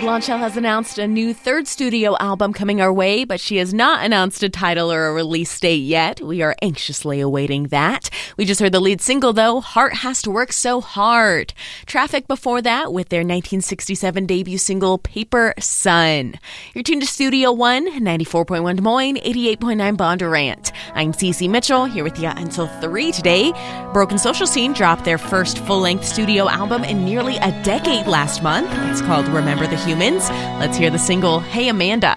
Blondshell has announced a new third studio album coming our way, but she has not announced a title or a release date yet. We are anxiously awaiting that. We just heard the lead single, though, Heart Has to Work So Hard. Traffic before that with their 1967 debut single, Paper Sun. You're tuned to Studio One, 94.1 Des Moines, 88.9 Bondurant. I'm Cece Mitchell, here with you until 3 today. Broken Social Scene dropped their first full-length studio album in nearly a decade last month. It's called Remember the Humans. Let's hear the single, Hey Amanda.